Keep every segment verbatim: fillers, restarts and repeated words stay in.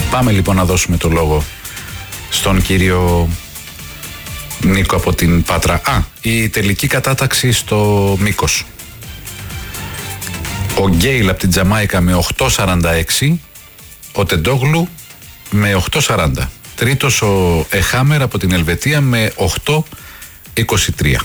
Πάμε λοιπόν να δώσουμε το λόγο στον κύριο Νίκο από την Πάτρα. Α, η τελική κατάταξη στο μήκος. Ο Γκέιλ από την Τζαμάικα με οκτώ σαράντα έξι, ο Τεντόγλου με οκτώ σαράντα. Τρίτος ο Εχάμερ από την Ελβετία με οκτώ είκοσι τρία.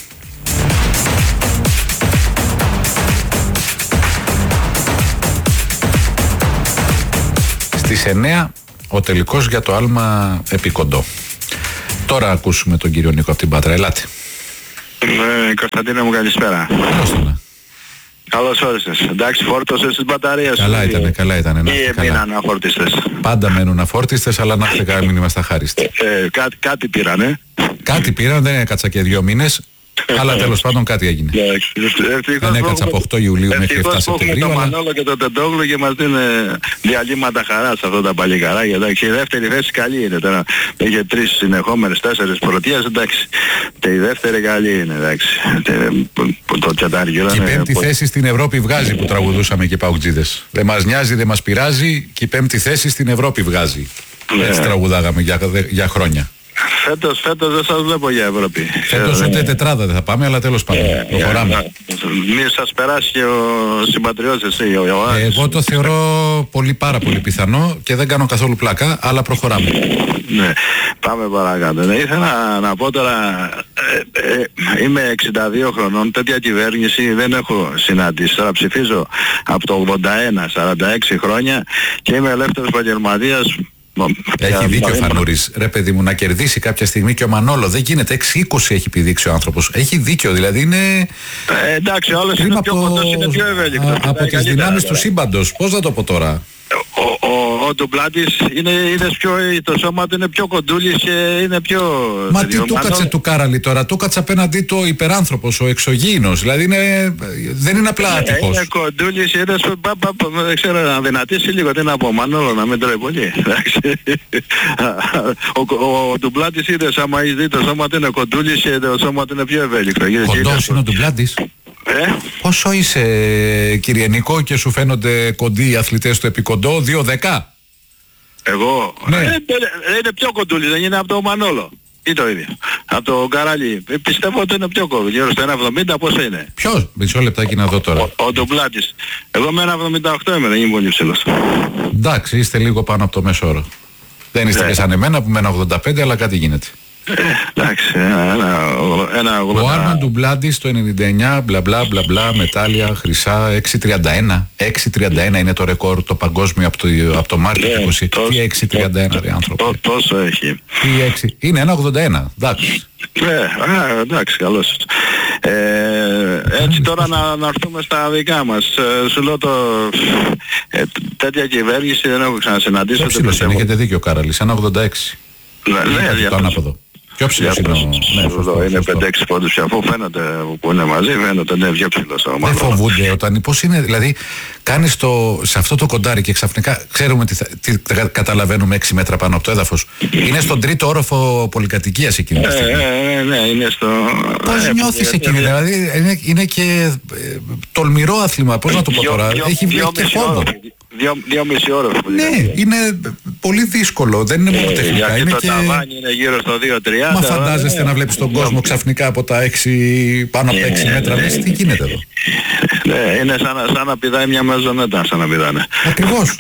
Στις εννέα ο τελικός για το άλμα επικοντό. Τώρα ακούσουμε τον κύριο Νίκο από την Πάτρα. Ελάτε. Ε, Κωνσταντίνε μου, καλησπέρα. Καλώς όρισες. Εντάξει, φόρτωσες τις μπαταρίες. Καλά ήτανε, καλά ήτανε. Ή έμειναν αφόρτιστες. Πάντα μένουν αφόρτιστες, αλλά να έχετε κάνει μήνυμα στα χάριστη. Ε, κάτι, κάτι πήρανε. Κάτι πήραν, δεν έκατσα και δύο μήνες. Αλλά τέλος πάντων κάτι έγινε. Δεν έκατσα από οκτώ Ιουλίου μέχρι εφτά Σεπτεμβρίου. Έχουμε το Μανόλο και το Τεντόγλου και μας δίνουν διαλύματα χαράς αυτά τα παλικαράκια. Εντάξει, η δεύτερη θέση καλή είναι τώρα. Είχε τρεις συνεχόμενες, τέσσερις πρωτείες, εντάξει. Και η δεύτερη καλή είναι, εντάξει. Το τσατάριο. Και η πέμπτη θέση στην Ευρώπη βγάζει που τραγουδούσαμε και οι παουτζίδες. Δεν μας νοιάζει, δεν μας πειράζει και η πέμπτη θέση στην Ευρώπη βγάζει. Έτσι τραγουδάγαμε για, για χρόνια. Φέτος, φέτος δεν σας βλέπω για Ευρώπη. Φέτος ούτε ε, τετράδα δεν θα πάμε, αλλά τέλος πάντων. Ε, προχωράμε. Ε, μη σας περάσει και ο συμπατριώτης εσύ, ο Ιωάννης. Ε, εγώ το θεωρώ πολύ πάρα πολύ πιθανό και δεν κάνω καθόλου πλάκα, αλλά προχωράμε. Ναι, πάμε παρακάτω. Ναι, ήθελα να πω τώρα, ε, ε, είμαι εξήντα δύο χρονών, τέτοια κυβέρνηση δεν έχω συναντήσει. Τώρα ψηφίζω από το ογδόντα ένα, σαράντα έξι χρόνια και είμαι ελεύθερος επαγγελματίας. Έχει δίκιο ο Φανούρης, ρε παιδί μου, να κερδίσει κάποια στιγμή και ο Μανόλο. Δεν γίνεται, έξι είκοσι έχει πηδήξει ο άνθρωπος. Έχει δίκιο, δηλαδή είναι... Ε, εντάξει, όλες είναι πιο κοντός, είναι πιο ευέλικτος. Από τις δυνάμεις του σύμπαντος, πώς να το πω τώρα. Ο, ο, ο Ντουμπλάτης είναι, είναι πιο, το σώμα του είναι πιο κοντούλης και είναι πιο... Μα τι του κάτσε του Κάραλη τώρα, του κάτσε απέναντί του ο υπεράνθρωπος, ο εξωγήινος, δηλαδή είναι, δεν είναι απλά άτυχος. Είναι κοντούλης, είναι δεν ξέρω να δυνατήσει λίγο, τι να πω, Μανόλο να μην τρώει πολύ. ο, ο, ο Ντουμπλάτης είδες, άμα έχεις δει το σώμα του είναι κοντούλης και το σώμα του είναι πιο ευέλικτο. Κοντός είναι ο Ντουμπλάτης. Ε? Πόσο είσαι κύριε Νικό και σου φαίνονται κοντοί οι αθλητές του επικοντό, δύο δέκα? Εγώ, ναι. ε, είναι πιο κοντούλης, δεν είναι από το Μανόλο. Ή το ίδιο. Από το Καράλι. Ε, πιστεύω ότι είναι πιο κοντούλης. Γύρω στο ένα εβδομήντα πόσο είναι. Ποιος? Μισό λεπτάκι να δω τώρα. Ο, ο Ντουμπλάτης. Εγώ με ένα εβδομήντα οκτώ είμαι, δεν είμαι πολύ ψηλός. Εντάξει, είστε λίγο πάνω από το μέσο όρο. Δεν είστε yeah. και σαν εμένα που με ένα ογδόντα πέντε, αλλά κάτι γίνεται. Ε, εντάξει, ένα, ένα, ένα, ο Άρμαν Ντουμπλάντης το ενενήντα εννιά, μπλα μπλα μπλα μπλα, μετάλλια, χρυσά, έξι τριάντα ένα. έξι τριάντα ένα είναι το ρεκόρ το παγκόσμιο από το, από το Μάρτιο του είκοσι. Τι έξι τριάντα ένα ρε άνθρωπο. Τόσο έχει. Τι έξι, είναι ένα ογδόντα ένα, εντάξει. Ναι, α, εντάξει, καλώς. Ε, έτσι τώρα να, να έρθουμε στα δικά μας. Ε, σου λέω το... Ε, τέτοια κυβέρνηση δεν έχω ξανασυναντήσει. Ψήλος είναι, έχετε δίκιο Κάραλης, ένα ογδόντα έξι. Ναι, το ανάποδο. Πιο ψηλός είναι ο... Ναι, σωστό, είναι πέντε έξι πόντους αφού φαίνονται που είναι μαζί, φαίνονται είναι πιο ψηλός. Δεν φοβούνται όταν, πώς είναι, δηλαδή κάνεις το, σε αυτό το κοντάρι και ξαφνικά ξέρουμε τι, θα, τι καταλαβαίνουμε έξι μέτρα πάνω από το έδαφος. Είναι στον τρίτο όροφο πολυκατοικίας εκείνη τη στιγμή. Ναι, ναι, είναι στο... Πώς ε, νιώθεις εκείνη, δηλαδή είναι, είναι και ε, τολμηρό άθλημα, πώς να το πω τώρα, έχει βγει και φόβο. Δύο, δύο μισή ώρα. Ναι, είναι πολύ δύσκολο, δεν είναι μόνο ε, τεχνικά. Είναι το και... ταβάνι είναι γύρω στο δύο τριάντα. Μα φαντάζεστε ε, να βλέπεις τον κόσμο ξαφνικά από τα έξι, πάνω από τα έξι μέτρα, λες τι γίνεται εδώ. Ναι, είναι σαν, σαν να πηδάει μια μεζονέτα, σαν να πηδάνε. Ακριβώς.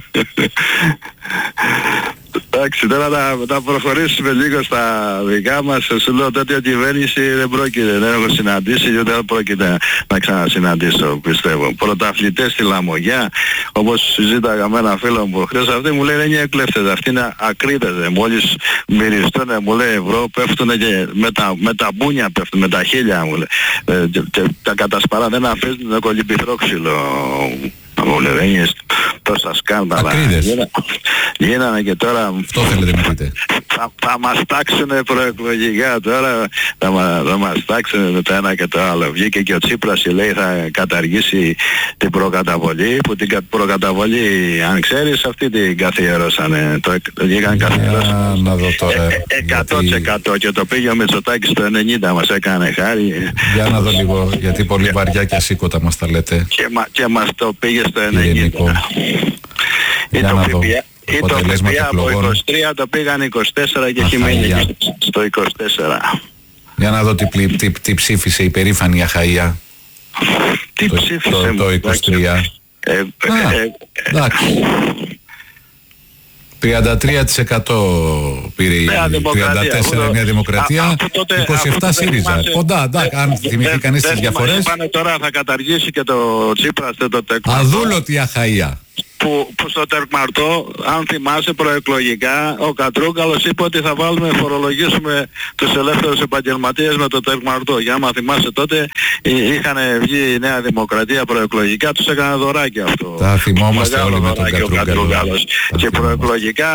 Εντάξει, τώρα να, να προχωρήσουμε λίγο στα δικά μας. Σου λέω τέτοια κυβέρνηση δεν πρόκειται, δεν έχω συναντήσει και δεν πρόκειται να ξανασυναντήσω, πιστεύω. Πρωταθλητές στη Λαμογιά, όπως συζήταγα με ένα φίλο μου χθες, αυτοί μου λέει δεν είναι εκλέφτες, αυτοί είναι ακρίτες. Μόλις μυριστούν, μου λέει ευρώ, πέφτουν και με τα, με τα μπούνια πέφτουν, με τα χίλια μου λέει. Ε, και, και τα κατασπαρά δεν αφήσουν το κολυμπηθρό ξύλο. Μου λέει δεν είναι τόσα σκάνδαλα. Ακρίδες. Γίνανε και τώρα... Αυτό θέλετε να πείτε. Θα, θα μας τάξουνε προεκλογικά τώρα, θα, μα, θα μας τάξουνε το ένα και το άλλο. Βγήκε και ο Τσίπρας και λέει θα καταργήσει την προκαταβολή, που την προκαταβολή, αν ξέρεις, αυτή την καθιερώσανε. Το, το βγήκαν καθιερώσανε. Να δω τώρα. εκατό τοις εκατό και το πήγε ο Μητσοτάκης το ενενήντα, μας έκανε χάρη. Για να δω λίγο, γιατί πολύ βαριά και ασήκωτα μας τα λέτε. Και, μα, και μας το πήγε στο ενενήντα. Για να δω. ή το ΦΠΑ από είκοσι τρία το πήγαν είκοσι τέσσερα και έχει μείνει στο είκοσι τέσσερα. Για να δω τι, τι, τι ψήφισε η περήφανη Αχαΐα. Τι το, ψήφισε το, το είκοσι τρία. Ε, ε, ε, εντάξει. τριάντα τρία τοις εκατό πήρε η τριάντα τέσσερα Νέα Δημοκρατία, είκοσι επτά ΣΥΡΙΖΑ. Κοντά, εντάξει, αν θυμηθεί κανείς τις διαφορές. Είπανε τώρα θα καταργήσει και το Τσίπρας το τεκμαρτό. Αδούλωτη Αχαΐα. Που, που στο τεκμαρτό, αν θυμάσαι προεκλογικά, ο Κατρούγκαλος είπε ότι θα βάλουμε, φορολογήσουμε τους ελεύθερους επαγγελματίες με το τεκμαρτό. Για άμα θυμάσαι τότε είχαν βγει η Νέα Δημοκρατία προεκλογικά, τους έκανε δωράκι αυτό. Τα θυμόμαστε όλοι με τον Κατρούγκαλο. Και προεκλογικά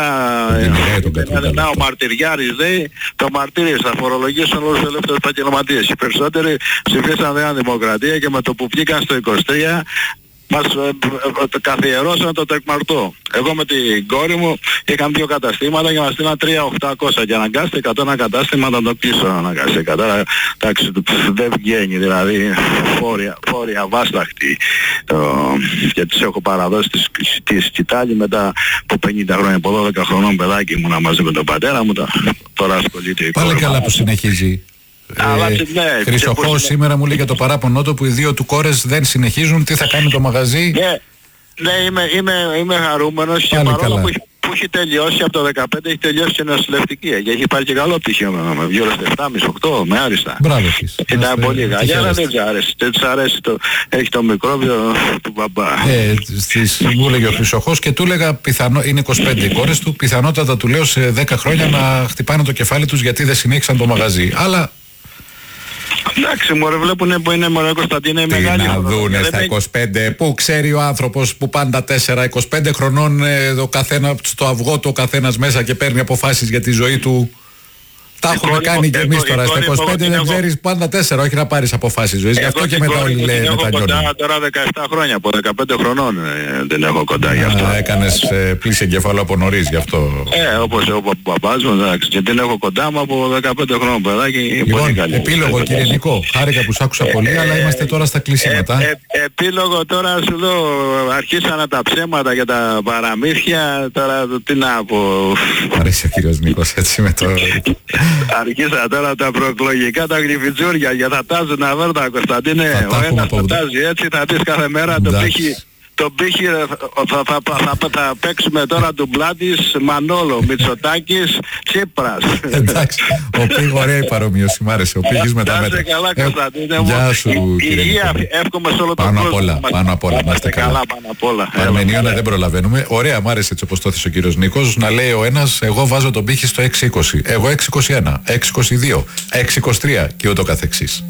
ένα ο Μαρτυριάρης λέει, το μαρτύριο θα φορολογήσουν όλους τους ελεύθερους επαγγελματίες. Οι περισσότεροι ψηφίσαν Νέα Δημοκρατία και με το που βγήκαν στο είκοσι τρία μας ε, ε, καθιερώσαν το τεκμαρτό. Εγώ με την κόρη μου είχαν δύο καταστήματα και μας στείλαν τρία χιλιάδες οκτακόσια και αναγκάστηκα το ένα κατάστημα να το κλείσω αναγκαστικά. Τώρα εντάξει δεν βγαίνει, δηλαδή φόρια, φόρια βάσταχτη και τις έχω παραδώσει τη σκητάλη μετά από πενήντα χρόνια, από δώδεκα χρονών παιδάκι ήμουνα μαζί με τον πατέρα μου, τώρα ασχολείται η κόρη. Πάλι καλά που συνεχίζει. Ε, Χρυσοχώ σήμερα μου λέει για το παράπονο του που οι δύο του κόρες δεν συνεχίζουν. Τι θα κάνει το μαγαζί? Ναι, ναι είμαι, είμαι, είμαι χαρούμενος και παρόλο που, που έχει τελειώσει από το δεκαπέντε έχει τελειώσει και νοσηλευτική και έχει πάρει και καλό πτυχίο με γύρω στα επτά κόμμα πέντε οκτώ με άριστα. Μπράβο της. Ήταν πολύ καλή, αλλά δεν της αρέσει. Δεν της αρέσει το, έχει το μικρόβιο του μπαμπά. Ε, στις, μου έλεγε ο Χρυσοχώς και του έλεγα πιθανό, είναι είκοσι πέντε οι κόρες του, πιθανότατα του λέω σε δέκα χρόνια να χτυπάνε το κεφάλι τους γιατί δεν συνέχισαν το μαγαζί. Αλλά εντάξει μωρέ, βλέπουνε που είναι μωρέ Κωνσταντίνε, είναι μεγάλη. Τι να δούνε στα είκοσι πέντε, πού ξέρει ο άνθρωπος που πάντα τέσσερα, είκοσι πέντε χρονών ε, το καθένα, στο αυγό του ο καθένας μέσα και παίρνει αποφάσεις για τη ζωή του. Τα έχουμε κάνει και εμείς τώρα. Στα είκοσι πέντε δεν ξέρεις πάντα τέσσερα, όχι να πάρεις αποφάσεις ζωής. Γι' αυτό και μετά όλοι λέει μετανιώνουν. Τώρα δεκαεπτά χρόνια, από δεκαπέντε χρονών δεν έχω κοντά γι' αυτό. Έκανες πλήση εγκεφάλου από νωρίς γι' αυτό. Ε, όπως ο παπάς μου, εντάξει, και την έχω κοντά μου από δεκαπέντε χρόνων παιδάκι. Λοιπόν, επίλογο κύριε Νικό, χάρηκα που σ' άκουσα πολύ, αλλά είμαστε τώρα στα κλεισίματα. Επίλογο τώρα σου λέω, αρχίσανε τα ψέματα για τα παραμύθια, τώρα τι να πω. Αρέσει ο κύριος Νίκος έτσι με το... Αρχίσα τώρα τα προεκλογικά τα γλυφιτζούρια για θα τάζουν αβέρτα Κωνσταντίνε. Ο ένας θα τάζει έτσι, θα δεις κάθε μέρα το πύχη. Το πύχη θα, θα, θα, θα, θα παίξουμε τώρα του Μπλάτης, Μανόλο, Μητσοτάκης, Τσίπρας. Εντάξει, ο Πύχης ωραία η παρομοίωση, μ' άρεσε, ο Πύχης με τα μέτρα. Να είστε καλά Κωνσταντίνε μου. Γεια σου κύριε Υγεία, εύχομαι σε όλο τον κόσμο. Πάνω απ' όλα, πάνω απ' όλα, να είστε καλά. Παρμενίωνα δεν προλαβαίνουμε. Ωραία, μ' άρεσε έτσι όπως το έθεσε ο κύριος Νίκος, να λέει ο ένας, εγώ βάζω τον Πύχη στο έξι είκοσι, εγώ έξι είκοσι ένα, έξι είκοσι δύο, έξι είκοσι τρία και ούτω καθεξής.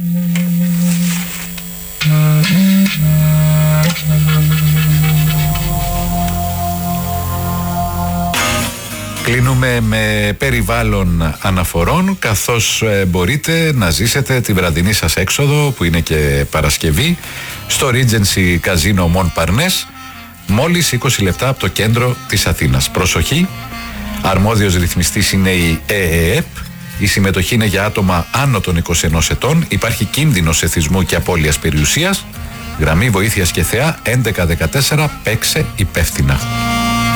Κλείνουμε με περιβάλλον αναφορών, καθώς ε, μπορείτε να ζήσετε τη βραδινή σας έξοδο που είναι και Παρασκευή στο Regency Casino Montparnasse μόλις είκοσι λεπτά από το κέντρο της Αθήνας. Προσοχή, αρμόδιος ρυθμιστής είναι η ΕΕΕΠ, η συμμετοχή είναι για άτομα άνω των είκοσι ενός ετών, υπάρχει κίνδυνος εθισμού και απώλειας περιουσίας, γραμμή βοήθειας και θεά έντεκα δεκατέσσερα, παίξε υπεύθυνα.